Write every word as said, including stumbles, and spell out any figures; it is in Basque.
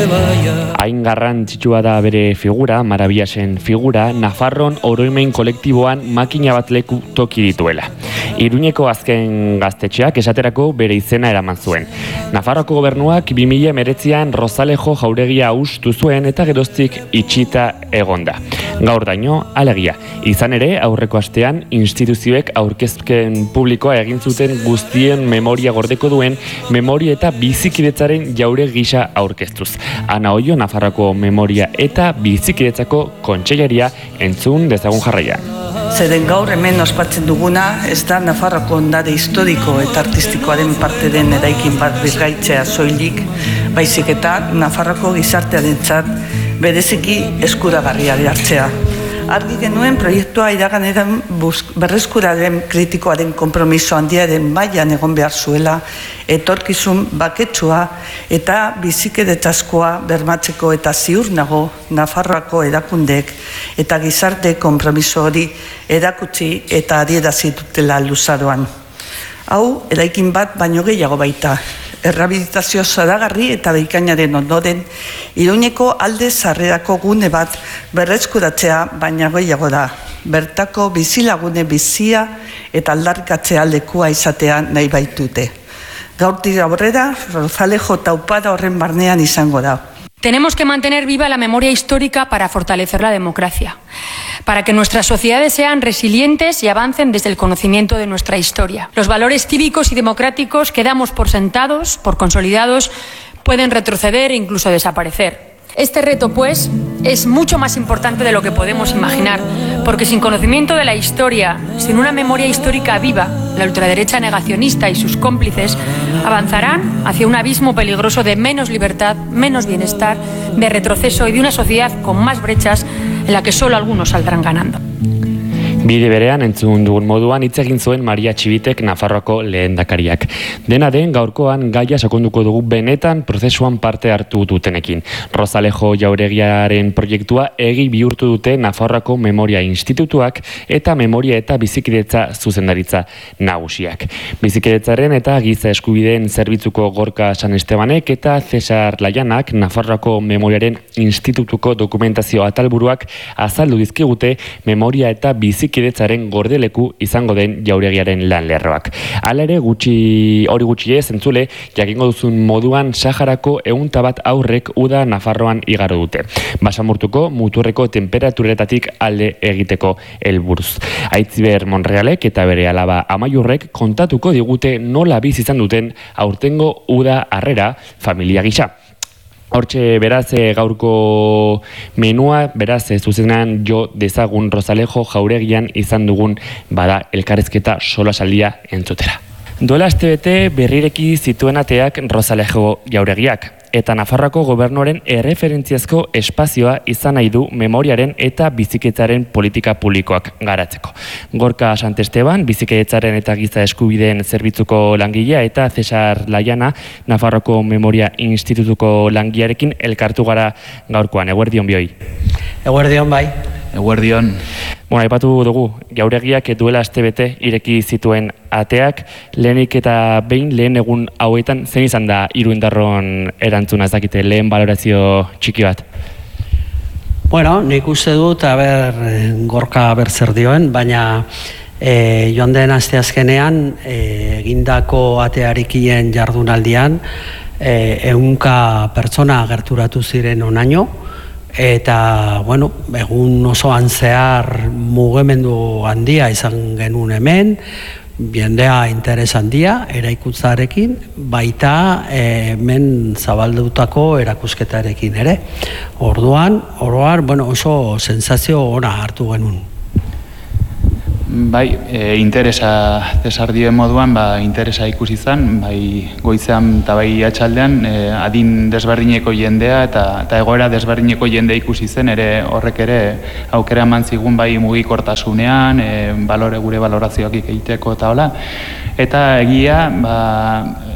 Hain garrantzitsua da bere figura, Marabiasen figura, Nafarron oroimen kolektiboan makina bat leku toki dituela. Iruñeko azken gaztetxeak esaterako bere izena eraman zuen. Nafarroko gobernuak bi mila hemeretzian Rozalejo jauregia hustu zuen eta geroztik itxita egonda. Gaur daino, alegia. Izan ere, aurreko astean, instituzioek aurkezpen publikoa egin zuten guztien memoria gordeko duen memoria eta bizikidetzaren jaure gisa aurkeztuz. Ana Oio, Nafarroko memoria eta bizikidetzako kontseilaria entzun dezagun jarraian. Zeren gaur hemen ospatzen duguna ez da Nafarroko ondare historiko eta artistikoaren parte den eraikin bat birgaitzea soilik, baizik eta Nafarroko gizartearentzat bereziki eskuragarria hartzea. Argi genuen proiektua iraganean berreskuraren kritikoaren konpromiso handiaren mailan egon behar zuela, etorkizun baketsua eta bizikidetzaskoa bermatzeko eta ziur nago Nafarroako erakundeek eta gizarte konpromiso hori erakutsi eta adierazi dutela luzaroan. Hau, eraikin bat baino gehiago baita. Errehabilitazio zoragarri eta bikainaren ondoren, Iruñeko alde sarrerako gune bat berreskuratzea baina gehiago da. Bertako bizilagune bizia eta aldarrikatzea lekua izatea nahi baitute. Gaurtik aurrera, Rozalejo taupada horren barnean izango da. Tenemos que mantener viva la memoria histórica para fortalecer la democracia, para que nuestras sociedades sean resilientes y avancen desde el conocimiento de nuestra historia. Los valores cívicos y democráticos que damos por sentados, por consolidados, pueden retroceder e incluso desaparecer. Este reto, pues, es mucho más importante de lo que podemos imaginar, porque sin conocimiento de la historia, sin una memoria histórica viva, la ultraderecha negacionista y sus cómplices avanzarán hacia un abismo peligroso de menos libertad, menos bienestar, de retroceso y de una sociedad con más brechas en la que solo algunos saldrán ganando. Bide berean entzun dugun moduan hitz egin zuen Maria Txibitek Nafarroako lehendakariak. Dena den gaurkoan gaia sakonduko dugu benetan prozesuan parte hartu dutenekin. Rozalejo jauregiaren proiektua egi bihurtu dute Nafarroako Memoria Institutuak eta Memoria eta Bizikidetza zuzendaritza nagusiak. Bizikidetzaren eta giza eskubideen zerbitzuko Gorka San Estebanek eta Cesar Layanak Nafarroako Memoriaren Institutuko dokumentazio atalburuak azaldu dizkigute memoria eta bizikidetzaren gordeleku izango den jauregiaren lan lerroak. Hala ere, gutxi hori gutxi ez entzule, jakingo duzun moduan Saharako ehunta bat aurrek uda Nafarroan igaro dute. Basamurtuko muturreko temperaturetatik alde egiteko helburuz. Aitziber Monrealek eta bere alaba Amaiurrek kontatuko digute nola bizi izan duten aurtengo uda harrera familia gisa. Hortxe beraz gaurko menua, beraz zuzenan jo dezagun Rozalejo jauregian izan dugun bada elkarrezketa solasaldia entzutera. Duela aste bete berrireki zituen ateak Rozalejo jauregiak. Eta Nafarroako gobernuaren erreferentziazko espazioa izan nahi du memoriaren eta biziketzaren politika publikoak garatzeko. Gorka Sant Esteban, biziketzaren eta giza eskubideen zerbitzuko langilea eta Cesar Layana, Nafarroako Memoria Institutuko langilearekin elkartu gara gaurkoan. Eguerdion bioi. Eguerdion bai. Eguerdion. Bueno, aipatu dugu, jauregiak duela astebete ireki zituen ateak, lehenik eta behin lehen egun hauetan zein izan da Iruindarron erantzuna, ez dakite, lehen balorazio txiki bat? Bueno, nik uste dut, aber, Gorka berzer dioen, baina e, joan den asteazkenean e, egindako atearikien jardunaldian e, ehunka pertsona gerturatu ziren onaino, eta, bueno, egun osoan zehar mugimendu handia izan genuen hemen, jendea interes handia eraikutzarekin, baita hemen zabaldutako erakusketarekin ere. Orduan, oroar, bueno, oso sensazio ona hartu genuen. Bai, e, interesa desardioen moduan, ba, interesa ikusi izan, bai goizean eta bai atxaldean, e, adin desberdineko jendea eta, eta egoera desberdineko jendea ikusi zen, ere horrek ere aukera eman zigun bai mugikortasunean, e, balore gure balorazioak egiteko eta hola. Eta egia, ba,